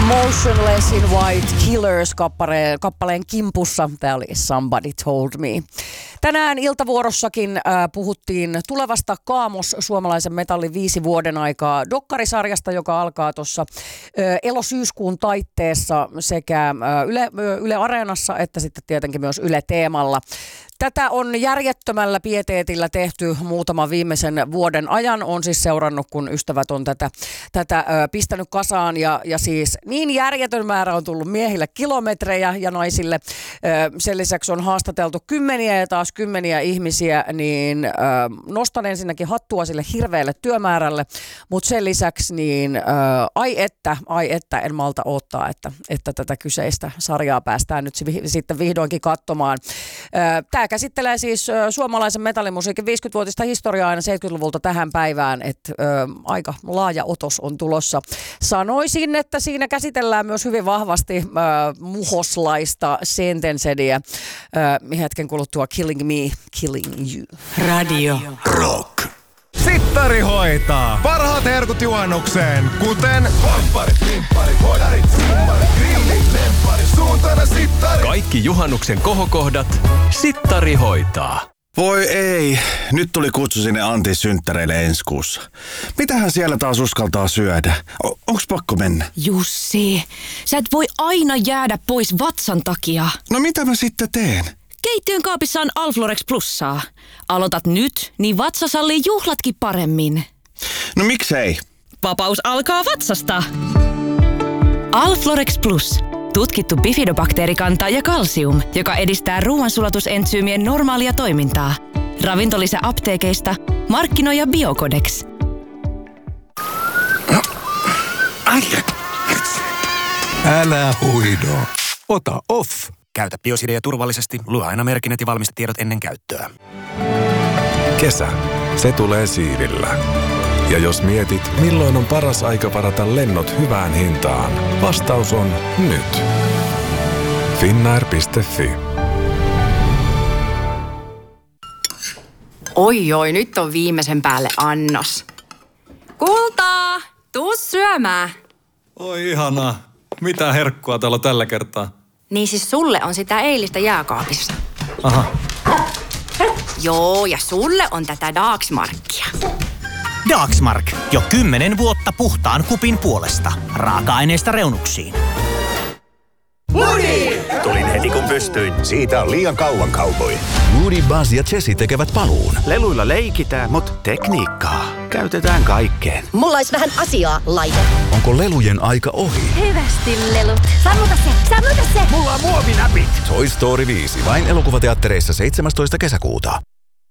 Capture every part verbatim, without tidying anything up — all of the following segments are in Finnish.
Motionless in White Killers kappaleen, kappaleen kimpussa. Tämä oli Somebody Told Me. Tänään iltavuorossakin äh, puhuttiin tulevasta Kaamos suomalaisen metallin viisi vuoden aikaa dokkarisarjasta, joka alkaa tuossa äh, elosyyskuun taitteessa sekä äh, Yle, Yle Areenassa että sitten tietenkin myös Yle Teemalla. Tätä on järjettömällä pieteetillä tehty muutaman viimeisen vuoden ajan. On siis seurannut, kun ystävät on tätä, tätä ö, pistänyt kasaan. Ja, ja siis niin järjetön määrä on tullut miehille kilometrejä ja naisille. Ö, sen lisäksi on haastateltu kymmeniä ja taas kymmeniä ihmisiä. Niin ö, nostan ensinnäkin hattua sille hirveälle työmäärälle. Mutta sen lisäksi niin ö, ai että, ai että en malta odottaa, että, että tätä kyseistä sarjaa päästään nyt sitten vihdoinkin katsomaan. Tämä käsittelee siis ö, suomalaisen metallimusiikin viisikymmenvuotista historiaa aina seitsemänkymmentäluvulta tähän päivään, että ö, aika laaja otos on tulossa. Sanoisin, että siinä käsitellään myös hyvin vahvasti ö, muhoslaista sentencediä. Ö, hetken kuluttua Killing Me, Killing You. Radio Rock. Sittari hoitaa. Parhaat herkut juhannukseen, kuten vampparit, pimpparit, hodarit, simmarit, grillit, lempparit, suuntana sittari. Kaikki juhannuksen kohokohdat Sittari hoitaa. Voi ei, nyt tuli kutsu sinne Antin synttäreille ensi kuussa. Mitähän siellä taas uskaltaa syödä? O- onks pakko mennä? Jussi, sä et voi aina jäädä pois vatsan takia. No mitä mä sitten teen? Keittiön kaapissa on Alflorex Plussaa. Aloitat nyt, niin vatsa sallii juhlatkin paremmin. No miksei? Vapaus alkaa vatsasta. Alflorex Plus. Tutkittu bifidobakteerikanta ja kalsium, joka edistää ruoansulatusentsyymien normaalia toimintaa. Ravintolisä apteekeista, markkinoija Biocodex. Ai, Älä huido. Ota off. Käytä Biosidea turvallisesti. Lue aina merkinnät ja valmistetiedot ennen käyttöä. Kesä. Se tulee siivillä. Ja jos mietit, milloin on paras aika varata lennot hyvään hintaan, vastaus on nyt. Finnair piste fi. Oi oi, nyt on viimeisen päälle annos. Kultaa, tuu syömään. Oi ihanaa. Mitä herkkua täällä on tällä kertaa? Niin siis sulle on sitä eilistä jääkaapissa. Aha. Joo, ja sulle on tätä Dagsmarkia. Dagsmark. Jo kymmenen vuotta puhtaan kupin puolesta. Raaka-aineista reunuksiin. Woody! Tulin heti kun pystyin. Siitä on liian kauan cowboy. Woody, Buzz ja Jessie tekevät paluun. Leluilla leikitään, mutta tekniikkaa käytetään kaikkeen. Mulla olisi vähän asiaa, laite. Onko lelujen aika ohi? Hyvästi lelut. Sammuta se, sammuta se. Mulla on muovinäpit. Toy Story viisi, vain elokuvateattereissa seitsemästoista kesäkuuta.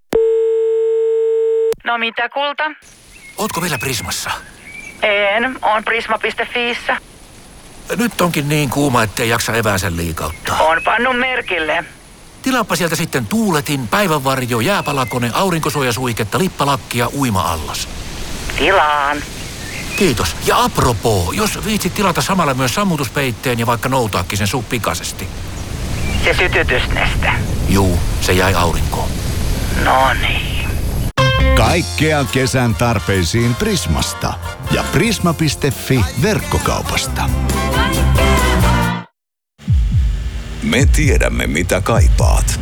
No mitä, kulta? Ootko vielä Prismassa? En, on prisma piste fiissä. Nyt onkin niin kuuma, ettei jaksa eväänsä liikauttaa. On pannut merkille. Tilaappa sieltä sitten tuuletin, päivänvarjo, jääpalakone, aurinkosuojasuihketta, lippalakkia, uima-allas. Tilaan. Kiitos. Ja apropoo, jos viitsit tilata samalla myös sammutuspeitteen ja vaikka noutaakin sen suu pikaisesti. Se sytytysneste. Juu, se jäi aurinkoon. No niin. Kaikkea kesän tarpeisiin Prismasta ja prisma piste fi verkkokaupasta. Me tiedämme, mitä kaipaat.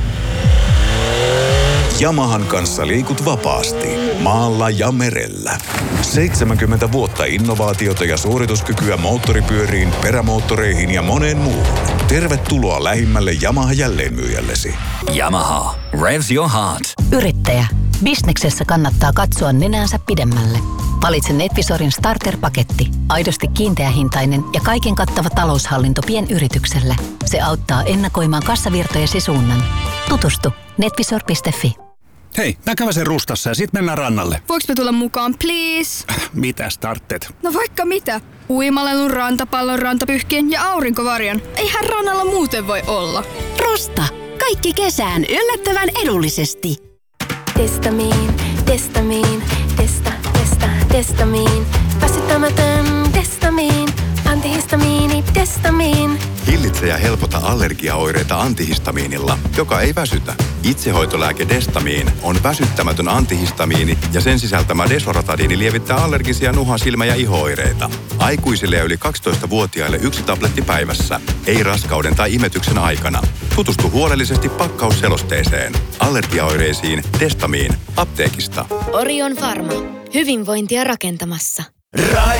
Yamahan kanssa liikut vapaasti, maalla ja merellä. seitsemänkymmentä vuotta innovaatiota ja suorituskykyä moottoripyöriin, perämoottoreihin ja moneen muuhun. Tervetuloa lähimmälle Yamaha jälleenmyyjällesi. Yamaha. Revs your heart. Yrittäjä. Bisneksessä kannattaa katsoa nenäänsä pidemmälle. Valitse Netvisorin starter-paketti. Aidosti kiinteähintainen ja kaiken kattava taloushallinto pienyritykselle. Se auttaa ennakoimaan kassavirtojesi suunnan. Tutustu netvisor piste fi. Hei, mä käväsen Rustassa ja sit mennään rannalle. Voinko me tulla mukaan, please? Mitä startet? No vaikka mitä. Uimalelun, rantapallon, rantapyhkien ja aurinkovarjon. Eihän rannalla muuten voi olla. Rusta. Kaikki kesään yllättävän edullisesti. Testamiin, testamiin, testa, testa, testamiin. Väsyttämätön testamiin. Antihistamiini, testamiin. Hillitä häiritse ja helpota allergiaoireita antihistamiinilla, joka ei väsytä. Itsehoitolääke Destamiin on väsyttämätön antihistamiini ja sen sisältämä Desoratadiini lievittää allergisia nuha-, silmä- ja iho-oireita. Aikuisille ja yli kaksitoistavuotiaille yksi tabletti päivässä. Ei raskauden tai imetyksen aikana. Tutustu huolellisesti pakkausselosteeseen. Allergiaoireisiin Destamiin apteekista. Orion Pharma. Hyvinvointia rakentamassa.